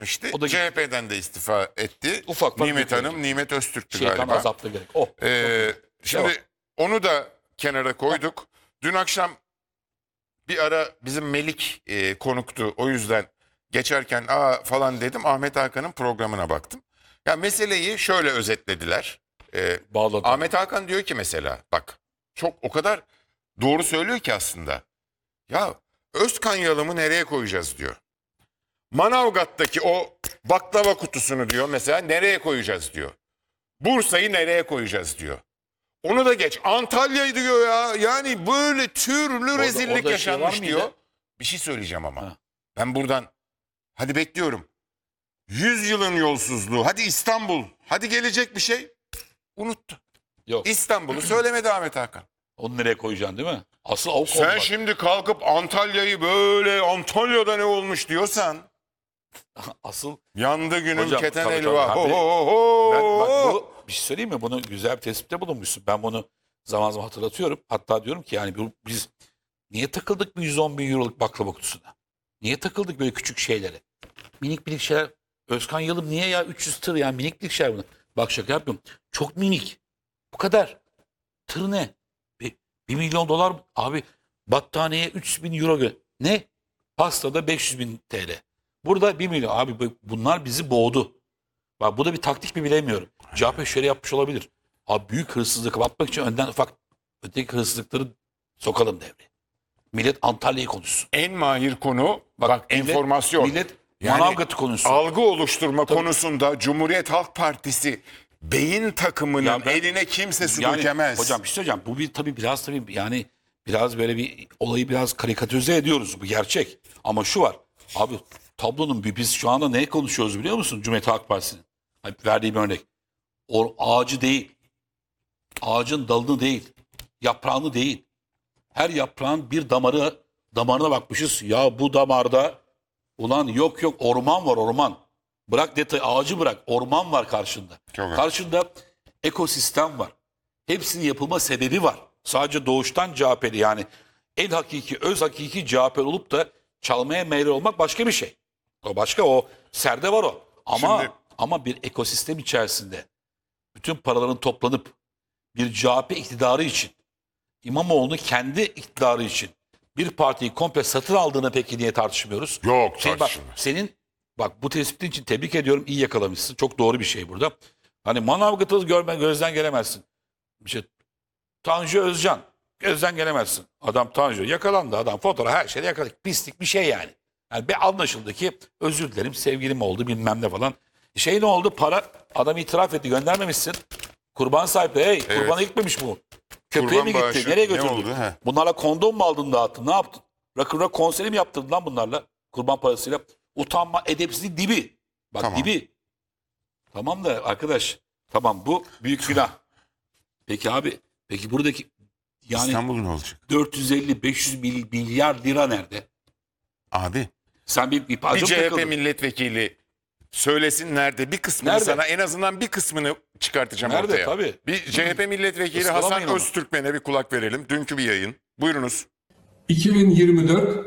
İşte O da CHP'den de istifa etti. Ufak Nimet Hanım, Nimet Öztürk'tü şeytan galiba. azaptı gerek. Oh. Şimdi Devam. onu da kenara koyduk. Dün akşam bir ara bizim Melik konuktu. O yüzden geçerken falan dedim. Ahmet Hakan'ın programına baktım. Ya meseleyi şöyle özetlediler. Bağladı. Ahmet Hakan diyor ki mesela bak çok o kadar doğru söylüyor ki aslında. Ya Özkan Yalım'ı nereye koyacağız diyor. Manavgat'taki o baklava kutusunu diyor mesela nereye koyacağız diyor. Bursa'yı nereye koyacağız diyor. Onu da geç. Antalya'yı diyor ya. Yani böyle türlü rezillik orada şey yaşanmış var mıydı? diyor. Bir şey söyleyeceğim ama. Ha. Ben buradan hadi bekliyorum. 100 yılın yolsuzluğu. Hadi İstanbul. Hadi gelecek bir şey. Unuttu. Yok. İstanbul'u söylemedi Ahmet Hakan. Onu nereye koyacaksın değil mi? Asıl o Sen konu var. şimdi kalkıp Antalya'yı böyle Antalya'da ne olmuş diyorsan Asıl yandı günüm Hocam, keten tabii, elva. tabii. Ho, ho, ho. ben bak bu bir şey söyleyeyim mi? Bunu güzel bir tespitte bulunmuşsun. Ben bunu zaman zaman hatırlatıyorum. Hatta diyorum ki yani biz niye takıldık bir 110 bin euroluk baklava kutusuna? Niye takıldık böyle küçük şeylere? Minik minik şeyler. Özkan Yalım niye ya 300 tır yani minik minik şeyler bunlar. Bak şaka yapıyorum. Çok minik. Bu kadar. Tır ne? 1 milyon dolar abi battaniyeye 300 bin euro ne? Pastada 500 bin TL. Burada 1 milyon. Abi bunlar bizi boğdu. Bak bu da bir taktik mi bilemiyorum. CHP şöyle yapmış olabilir. Abi büyük hırsızlığı kapatmak için önden ufak öteki hırsızlıkları sokalım devreye. Millet Antalya'yı konuşsun. En mahir konu bak millet- enformasyon. Millet Yani Manavgat'ı konuşsun. Algı oluşturma konusunda Cumhuriyet Halk Partisi beyin takımının Ya ben- eline kimse su Yani, dökemez. hocam bir şey söyleyeceğim. Bu bir tabii yani biraz böyle bir olayı biraz karikatürize ediyoruz. Bu gerçek. Ama şu var. Abi tablonun biz şu anda ne konuşuyoruz biliyor musun? Cumhuriyet Halk Partisi'nin. Verdiğim örnek. O ağacı değil. Ağacın dalını değil. Yaprağını değil. Her yaprağın bir damarına bakmışız. Ya bu damarda ulan yok orman var orman. Bırak detayı ağacı bırak. Orman var karşında. Çok Karşında ekosistem var. Hepsinin yapılma sebebi var. Sadece doğuştan CHP'li yani öz hakiki CHP'li olup da çalmaya meyil olmak başka bir şey. O başka o serde var o. Şimdi- Ama bir ekosistem içerisinde bütün paraların toplanıp bir CHP iktidarı için İmamoğlu'nu kendi iktidarı için bir partiyi komple satın aldığını peki niye tartışmıyoruz? Yok, Bak, tartışılmaz. bak bu tespitin için tebrik ediyorum. İyi yakalamışsın. Çok doğru bir şey burada. Hani Manavgat'ı gözden gelemezsin. İşte Tanju Özcan gözden gelemezsin. Adam Tanju yakalandı adam fotoğraf her şeyde yakaladık. Pislik bir şey yani. Yani anlaşıldı ki özür dilerim sevgilim oldu bilmem ne falan. Ne oldu para adam itiraf etti göndermemişsin. Kurban sahipleri kurbana gitmemiş bu. Köprüye Kurban mi gitti? bağışı Nereye ne götürdün? oldu, he? Bunlarla kondom mu aldın dağıttın? Ne yaptın? Rock'n'roll konseri mi yaptırdın lan bunlarla? Kurban parasıyla. Utanma edepsizlik dibi. Bak Tamam. dibi. Tamam da arkadaş. Tamam bu büyük günah. Peki buradaki yani İstanbul ne olacak? 450-500 milyar lira nerede? Abi Sen bir bir parça mı CHP takıldın? milletvekili söylesin nerede bir kısmını Nerede? sana en azından bir kısmını çıkartacağım Nerede? ortaya. Tabii. Bir CHP milletvekili Iskalamayın Hasan onu. Öztürkmen'e bir kulak verelim. Dünkü bir yayın. Buyurunuz. 2024,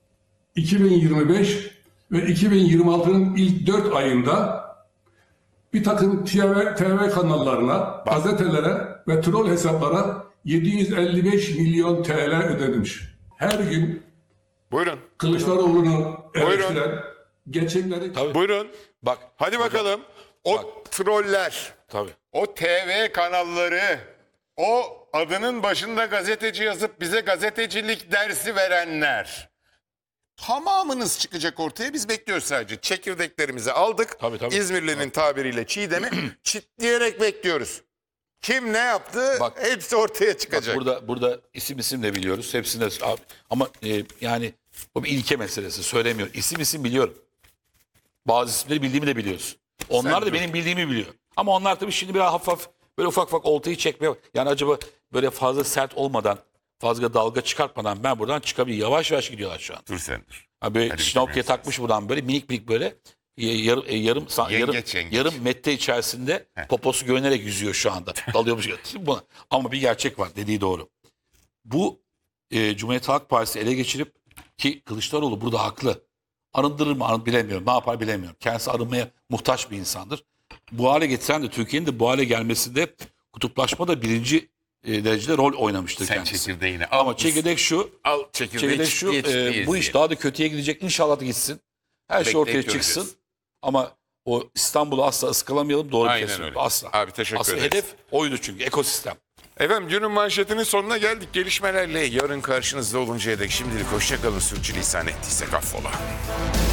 2025 ve 2026'nın ilk 4 ayında bir takım TV kanallarına, gazetelere ve troll hesaplara 755 milyon TL ödenmiş. Her gün Buyurun. Kılıçdaroğlu'nu Buyurun. eleştiren, gerçekleri Tabii. Buyurun. Bak. Hadi bakalım. O Bak. troller, Tabii. o TV kanalları, o adının başında gazeteci yazıp bize gazetecilik dersi verenler. Tamamınız çıkacak ortaya. Biz bekliyoruz sadece. Çekirdeklerimizi aldık. Tabii. İzmirli'nin tabiriyle çiğdemi çitleyerek bekliyoruz. Kim ne yaptı Bak. hepsi ortaya çıkacak. Burada isim de biliyoruz. Hepsinde ama yani o bir ilke meselesi. Söylemiyor. İsim biliyorum. Bazı isimleri bildiğimi de biliyorsun. Onlar da dur. benim bildiğimi biliyor. Ama onlar tabii şimdi biraz hafif böyle ufak oltayı çekmeye yani acaba böyle fazla sert olmadan fazla dalga çıkartmadan ben buradan çıkabilirim. Yavaş gidiyorlar şu an. Dur sen dur. Abi Hadi Şinokya bitirmeye takmış buradan böyle minik böyle yarım Yengeç. metre içerisinde poposu görünerek yüzüyor şu anda. Dalıyormuş. Buna. Ama bir gerçek var dediği doğru. Bu Cumhuriyet Halk Partisi ele geçirip ki Kılıçdaroğlu burada haklı. arındırır mı bilemiyorum. Ne yapar bilemiyorum. Kendisi arınmaya muhtaç bir insandır. Bu hale getiren de Türkiye'nin de bu hale gelmesinde kutuplaşma da birinci derecede rol oynamıştır Sen kendisi. çekirdeğini al. Ama çekirdek şu, Al çekirdeği şu çitliye bu iş daha da kötüye gidecek. İnşallah da gitsin. Her şey ortaya Bekleyip çıksın. göreceğiz. Ama o İstanbul'u asla ıskalamayalım. Doğru Aynen kesin. öyle. Asla. Abi teşekkür Asıl ederiz. hedef oydu çünkü ekosistem. Efendim günün manşetinin sonuna geldik. Gelişmelerle yarın karşınızda oluncaya dek şimdilik hoşçakalın. Sürçülisan ettiysek affola.